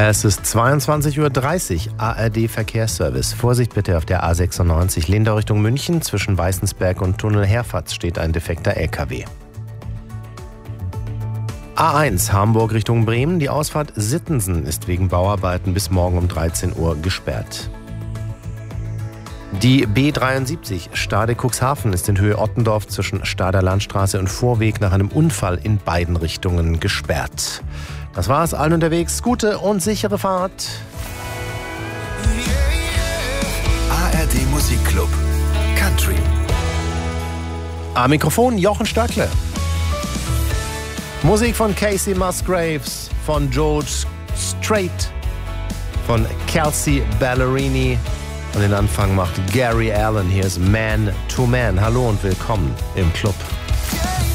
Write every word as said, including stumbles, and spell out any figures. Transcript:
Es ist zweiundzwanzig Uhr dreißig, A R D Verkehrsservice. Vorsicht bitte auf der A sechsundneunzig, Lindau Richtung München. Zwischen Weißensberg und Tunnel Herfatz steht ein defekter L K W. A eins, Hamburg Richtung Bremen. Die Ausfahrt Sittensen ist wegen Bauarbeiten bis morgen um dreizehn Uhr gesperrt. Die B dreiundsiebzig, Stade Cuxhaven, ist in Höhe Ottendorf zwischen Stader Landstraße und Vorweg nach einem Unfall in beiden Richtungen gesperrt. Das war's, allen unterwegs. Gute und sichere Fahrt. A R D Musikclub Country. Am Mikrofon Jochen Stöckle. Musik von Casey Musgraves, von George Strait, von Kelsey Ballerini. Und den Anfang macht Gary Allen. Hier ist Man to Man. Hallo und willkommen im Club.